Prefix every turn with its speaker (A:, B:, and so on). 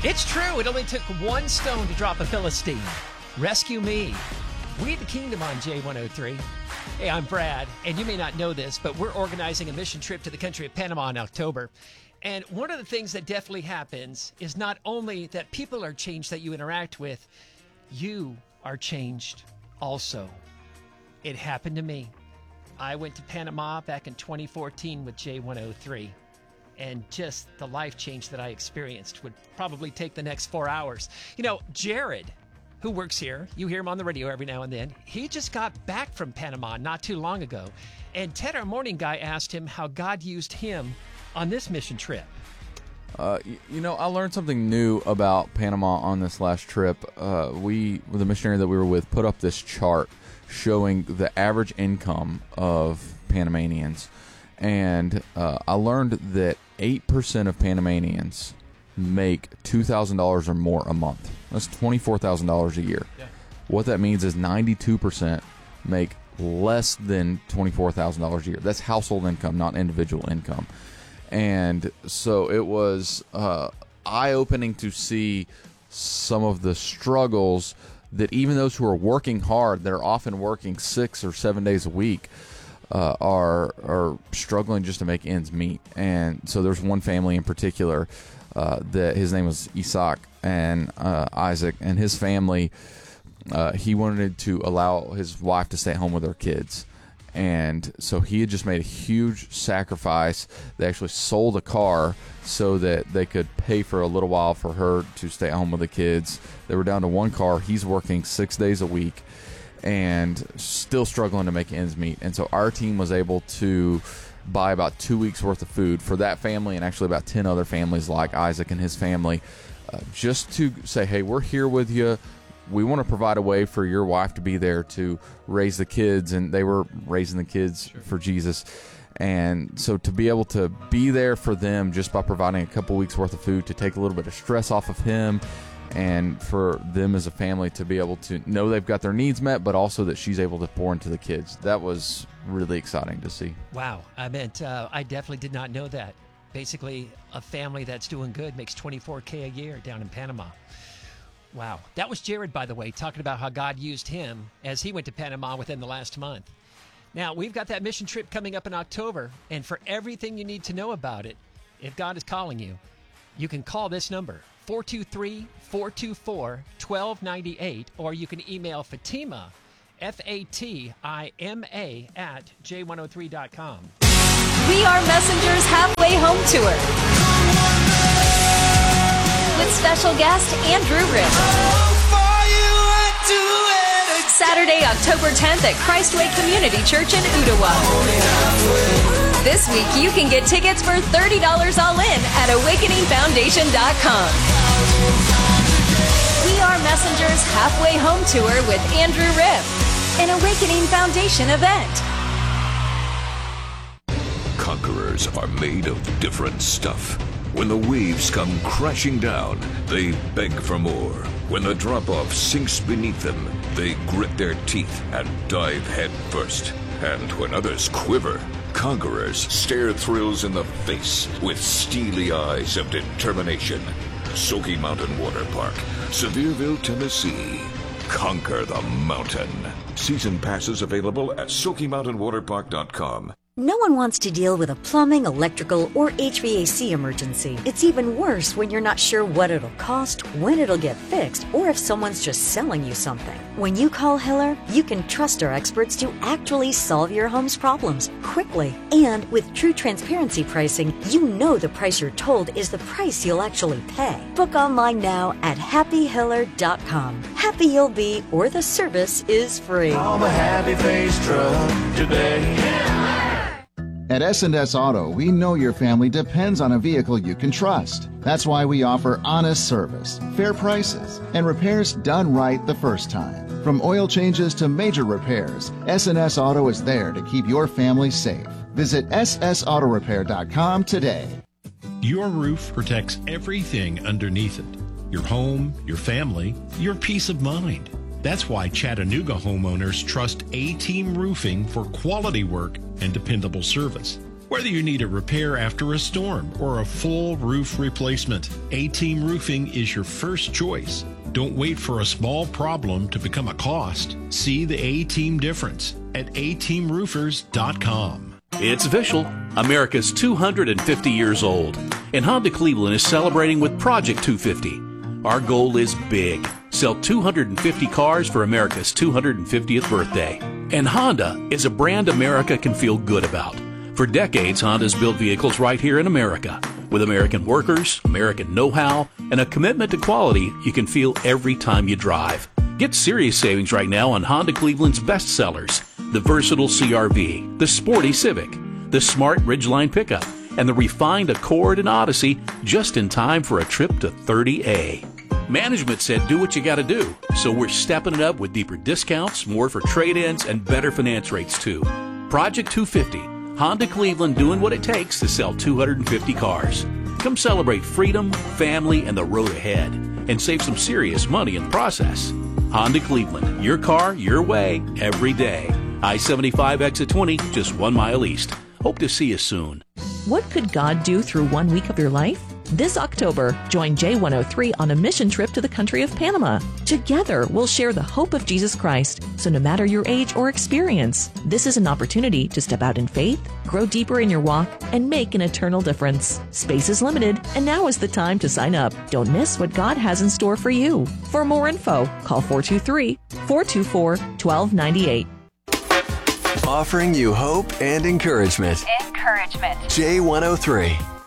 A: It's true. It only took one stone to drop a Philistine. Rescue me. We the Kingdom on J103. Hey, I'm Brad, and you may not know this, but we're organizing a mission trip to the country of Panama in October. And one of the things that definitely happens is not only that people are changed that you interact with, you are changed also. It happened to me. I went to Panama back in 2014 with J103. And just the life change that I experienced would probably take the next 4 hours. You know, Jared, who works here, you hear him on the radio every now and then, he just got back from Panama not too long ago. And Ted, our morning guy, asked him how God used him on this mission trip.
B: I learned something new about Panama on this last trip. The missionary that we were with, put up this chart showing the average income of Panamanians. And I learned that 8% of Panamanians make $2,000 or more a month. That's $24,000 a year. Yeah. What that means is 92% make less than $24,000 a year. That's household income, not individual income. And so it was eye-opening to see some of the struggles that even those who are working hard, that are often working 6 or 7 days a week, are struggling just to make ends meet. And so there's one family in particular that his name was Isaac and Isaac, and his family, he wanted to allow his wife to stay at home with their kids. And so he had just made a huge sacrifice. They actually sold a car so that they could pay for a little while for her to stay at home with the kids. They were down to one car. He's working 6 days a week and still struggling to make ends meet. And so our team was able to buy about 2 weeks worth of food for that family and actually about 10 other families like Isaac and his family, just to say, hey, we're here with you. We want to provide a way for your wife to be there to raise the kids. And they were raising the kids for Jesus. And so to be able to be there for them just by providing a couple weeks worth of food to take a little bit of stress off of him, and for them as a family to be able to know they've got their needs met, but also that she's able to pour into the kids. That was really exciting to see.
A: Wow. I definitely did not know that. Basically, a family that's doing good makes $24K a year down in Panama. Wow. That was Jared, by the way, talking about how God used him as he went to Panama within the last month. Now, we've got that mission trip coming up in October, and for everything you need to know about it, if God is calling you, you can call this number, 423-424-1298, or you can email Fatima, Fatima, at j103.com.
C: We Are Messengers Halfway Home Tour with special guest Andrew Ripp. Saturday, October 10th at Christway Community Church in Ottawa. This week, you can get tickets for $30 all in at awakeningfoundation.com. We Are Messengers Halfway Home Tour with Andrew Ripp, an Awakening Foundation event.
D: Conquerors are made of different stuff. When the waves come crashing down, they beg for more. When the drop-off sinks beneath them, they grit their teeth and dive head first. And when others quiver, conquerors stare thrills in the face with steely eyes of determination. Smoky Mountain Water Park, Sevierville, Tennessee. Conquer the mountain. Season passes available at SmokyMountainWaterPark.com.
E: No one wants to deal with a plumbing, electrical, or HVAC emergency. It's even worse when you're not sure what it'll cost, when it'll get fixed, or if someone's just selling you something. When you call Hiller, you can trust our experts to actually solve your home's problems quickly. And with true transparency pricing, you know the price you're told is the price you'll actually pay. Book online now at happyhiller.com. Happy you'll be, or the service is free.
F: Call the Happy Face Truck today.
G: At S&S Auto, we know your family depends on a vehicle you can trust. That's why we offer honest service, fair prices, and repairs done right the first time. From oil changes to major repairs, S&S Auto is there to keep your family safe. Visit ssautorepair.com today.
H: Your roof protects everything underneath it. Your home, your family, your peace of mind. That's why Chattanooga homeowners trust A-Team Roofing for quality work and dependable service. Whether you need a repair after a storm or a full roof replacement, A-Team Roofing is your first choice. Don't wait for a small problem to become a cost. See the A-Team difference at ateamroofers.com.
I: It's official. America's 250 years old, and Honda Cleveland is celebrating with Project 250. Our goal is big. Sell 250 cars for America's 250th birthday. And Honda is a brand America can feel good about. For decades, Honda's built vehicles right here in America. With American workers, American know-how, and a commitment to quality you can feel every time you drive. Get serious savings right now on Honda Cleveland's best sellers. The versatile CR-V, the sporty Civic, the smart Ridgeline pickup, and the refined Accord and Odyssey, just in time for a trip to 30A. Management said do what you gotta do, so we're stepping it up with deeper discounts, more for trade-ins, and better finance rates too. Project 250. Honda Cleveland doing what it takes to sell 250 cars. Come celebrate freedom, family, and the road ahead, and save some serious money in the process. Honda Cleveland, your car, your way, every day. I-75 exit 20, just 1 mile east. Hope to see you soon.
J: What could God do through 1 week of your life? This October, join J103 on a mission trip to the country of Panama. Together, we'll share the hope of Jesus Christ. So no matter your age or experience, this is an opportunity to step out in faith, grow deeper in your walk, and make an eternal difference. Space is limited, and now is the time to sign up. Don't miss what God has in store for you. For more info, call 423-424-1298.
K: Offering you hope and encouragement.
C: Encouragement.
K: J103.